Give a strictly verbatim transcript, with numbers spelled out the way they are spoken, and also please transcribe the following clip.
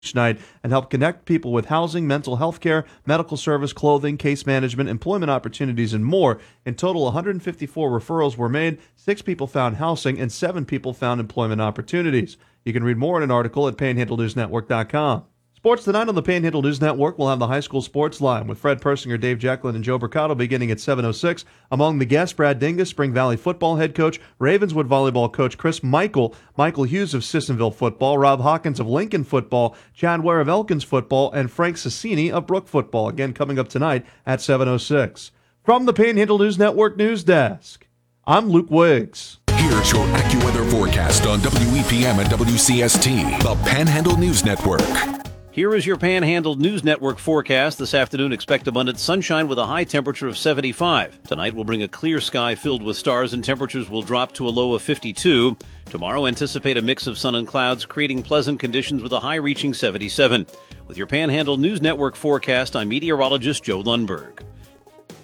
each night and help connect people with housing, mental health care, medical service, clothing, case management, employment opportunities, and more. In total, one hundred fifty-four referrals were made, six people found housing, and seven people found employment opportunities. You can read more in an article at panhandle news network dot com. Sports tonight on the Panhandle News Network will have the high school sports line with Fred Persinger, Dave Jacklin, and Joe Mercado beginning at seven oh six. Among the guests, Brad Dingus, Spring Valley football head coach, Ravenswood volleyball coach Chris Michael, Michael Hughes of Sissonville football, Rob Hawkins of Lincoln football, Chad Ware of Elkins football, and Frank Sassini of Brook football. Again, coming up tonight at seven oh six. From the Panhandle News Network News Desk, I'm Luke Wiggs. Here's your AccuWeather forecast on W E P M and W C S T, the Panhandle News Network. Here is your Panhandle News Network forecast. This afternoon, expect abundant sunshine with a high temperature of seventy-five. Tonight will bring a clear sky filled with stars and temperatures will drop to a low of fifty-two. Tomorrow, anticipate a mix of sun and clouds, creating pleasant conditions with a high reaching seventy-seven. With your Panhandle News Network forecast, I'm meteorologist Joe Lundberg.